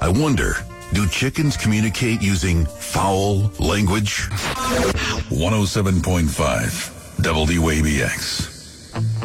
I wonder, do chickens communicate using foul language? 107.5 WABX.